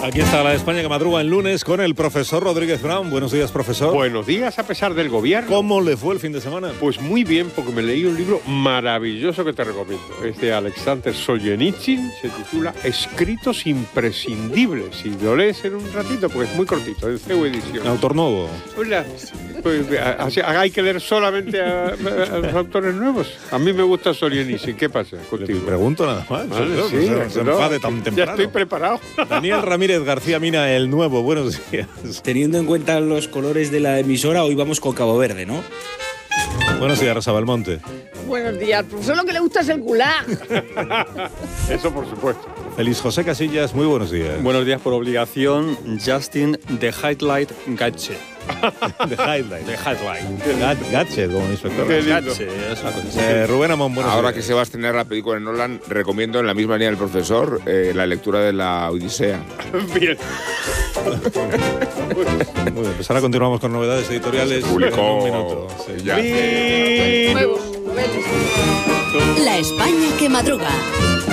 Aquí está la España que madruga el lunes con el profesor Rodríguez Brown. Buenos días, profesor. Buenos días, a pesar del gobierno. ¿Cómo le fue el fin de semana? Pues muy bien, porque me leí un libro maravilloso que te recomiendo. Es de Alexander Solzhenitsyn, se titula Escritos imprescindibles. Y lo lees en un ratito, porque es muy cortito, en CEU Edición. Autor nuevo. Hola. Pues, hay que leer solamente a los autores nuevos. A mí me gusta Solzhenitsyn. ¿Qué pasa contigo? Le pregunto nada más. Vale, No, sí, se enfade tan temprano. Ya estoy preparado. Daniel Ramírez García Mina, el nuevo. Buenos días. Teniendo en cuenta los colores de la emisora, hoy vamos con Cabo Verde, ¿no? Buenos días, Rosa Belmonte. Buenos días. Al profesor lo que le gusta es el gulag. Eso por supuesto. Feliz José Casillas, muy buenos días. Buenos días por obligación, Justin The Highlight Gatche. The Highlight. The Highlight. Gatche, como inspector. Qué lindo. Gatche, es una cosa. Rubén Amón, buenos Ahora días. que se va a estrenar la película de Nolan, recomiendo en la misma línea del profesor la lectura de la Odisea. Bien. Muy bien, pues ahora continuamos con novedades editoriales. Publicó En un minuto. Sí. ya. Nuevos, noveles. La España que madruga.